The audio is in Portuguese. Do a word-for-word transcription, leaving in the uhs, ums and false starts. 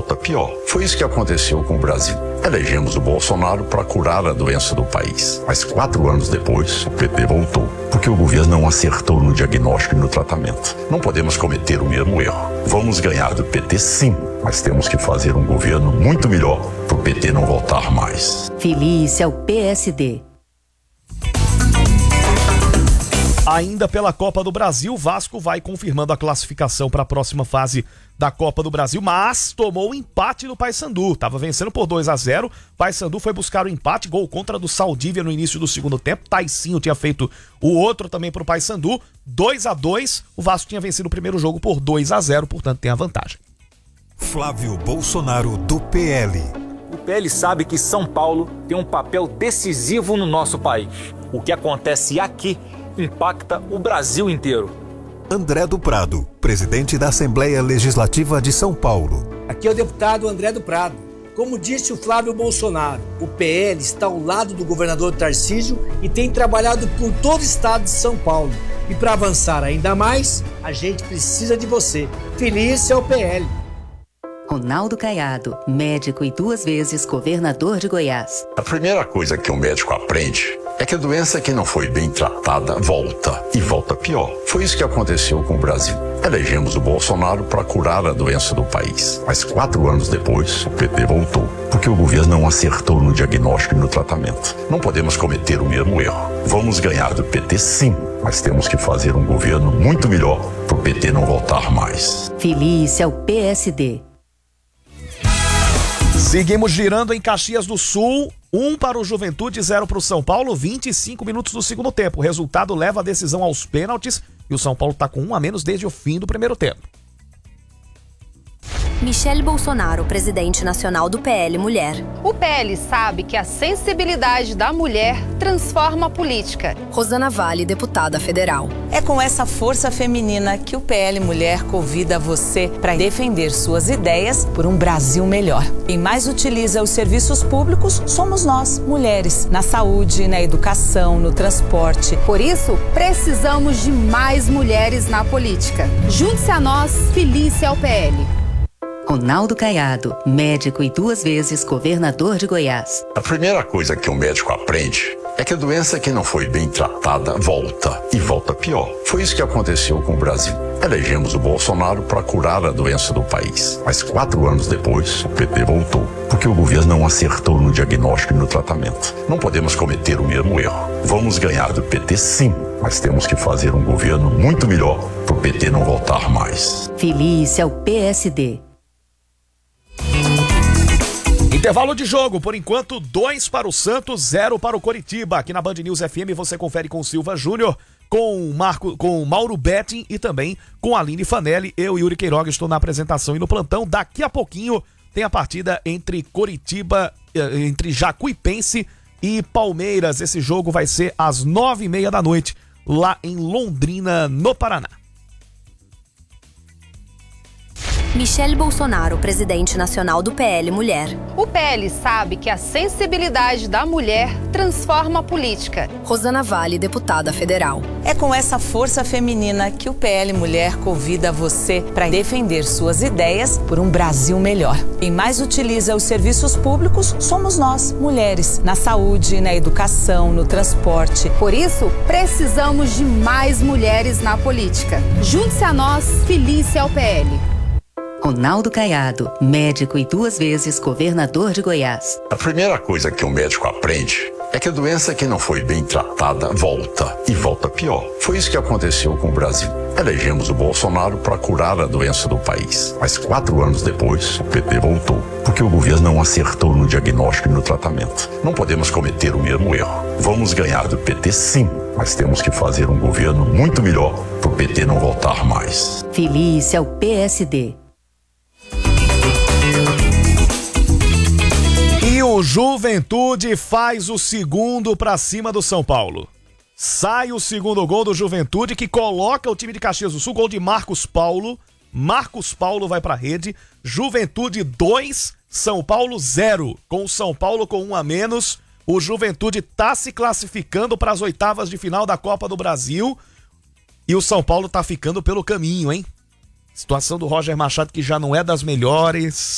volta pior. Foi isso que aconteceu com o Brasil. Elegemos o Bolsonaro para curar a doença do país. Mas quatro anos depois, o P T voltou, porque o governo não acertou no diagnóstico e no tratamento. Não podemos cometer o mesmo erro. Vamos ganhar do P T sim, mas temos que fazer um governo muito melhor para o P T não voltar mais. Feliz é o P S D. Ainda pela Copa do Brasil, o Vasco vai confirmando a classificação para a próxima fase da Copa do Brasil, mas tomou o empate do Paysandu. Estava vencendo por dois a zero. Paysandu foi buscar o empate, gol contra do Saldívia no início do segundo tempo. Taicinho tinha feito o outro também para o Paysandu. dois a dois. O Vasco tinha vencido o primeiro jogo por dois a zero, portanto tem a vantagem. Flávio Bolsonaro, do P L. O P L sabe que São Paulo tem um papel decisivo no nosso país. O que acontece aqui impacta o Brasil inteiro. André do Prado, presidente da Assembleia Legislativa de São Paulo. Aqui é o deputado André do Prado. Como disse o Flávio Bolsonaro, o P L está ao lado do governador Tarcísio e tem trabalhado por todo o estado de São Paulo. E para avançar ainda mais, a gente precisa de você. Feliz é o P L. Ronaldo Caiado, médico e duas vezes governador de Goiás. A primeira coisa que um médico aprende é que a doença que não foi bem tratada volta, e volta pior. Foi isso que aconteceu com o Brasil. Elegemos o Bolsonaro para curar a doença do país. Mas quatro anos depois, o P T voltou, porque o governo não acertou no diagnóstico e no tratamento. Não podemos cometer o mesmo erro. Vamos ganhar do P T sim, mas temos que fazer um governo muito melhor para o P T não voltar mais. Feliz é o P S D. Seguimos girando em Caxias do Sul, um para o Juventude, zero para o São Paulo, vinte e cinco minutos do segundo tempo. O resultado leva a decisão aos pênaltis e o São Paulo está com um a menos desde o fim do primeiro tempo. Michele Bolsonaro, presidente nacional do P L Mulher. O P L sabe que a sensibilidade da mulher transforma a política. Rosana Vale, deputada federal. É com essa força feminina que o P L Mulher convida você para defender suas ideias por um Brasil melhor. Quem mais utiliza os serviços públicos somos nós, mulheres, na saúde, na educação, no transporte. Por isso, precisamos de mais mulheres na política. Junte-se a nós, Feliz é o P L. Ronaldo Caiado, médico e duas vezes governador de Goiás. A primeira coisa que um médico aprende é que a doença que não foi bem tratada volta, e volta pior. Foi isso que aconteceu com o Brasil. Elegemos o Bolsonaro para curar a doença do país. Mas quatro anos depois, o P T voltou, porque o governo não acertou no diagnóstico e no tratamento. Não podemos cometer o mesmo erro. Vamos ganhar do P T sim, mas temos que fazer um governo muito melhor para o P T não voltar mais. Feliz é o P S D. Intervalo de jogo, por enquanto, dois para o Santos, zero para o Coritiba. Aqui na Band News F M você confere com o Silva Júnior, com Marco, com Mauro Betting e também com a Aline Fanelli. Eu e Yuri Queiroga estou na apresentação e no plantão. Daqui a pouquinho tem a partida entre Coritiba, entre Jacuipense e Palmeiras. Esse jogo vai ser às nove e meia da noite, lá em Londrina, no Paraná. Michele Bolsonaro, presidente nacional do P L Mulher. O P L sabe que a sensibilidade da mulher transforma a política. Rosana Vale, deputada federal. É com essa força feminina que o P L Mulher convida você para defender suas ideias por um Brasil melhor. Quem mais utiliza os serviços públicos somos nós, mulheres, na saúde, na educação, no transporte. Por isso, precisamos de mais mulheres na política. Junte-se a nós, Feliz é o P L. Ronaldo Caiado, médico e duas vezes governador de Goiás. A primeira coisa que um médico aprende é que a doença que não foi bem tratada volta, e volta pior. Foi isso que aconteceu com o Brasil. Elegemos o Bolsonaro para curar a doença do país. Mas quatro anos depois, o P T voltou, porque o governo não acertou no diagnóstico e no tratamento. Não podemos cometer o mesmo erro. Vamos ganhar do P T sim, mas temos que fazer um governo muito melhor para o P T não voltar mais. Feliz é o P S D. E o Juventude faz o segundo para cima do São Paulo. Sai o segundo gol do Juventude, que coloca o time de Caxias do Sul, gol de Marcos Paulo. Marcos Paulo vai para a rede. Juventude dois, São Paulo zero. Com o São Paulo com um a menos, o Juventude tá se classificando para as oitavas de final da Copa do Brasil. E o São Paulo tá ficando pelo caminho, hein? Situação do Roger Machado, que já não é das melhores.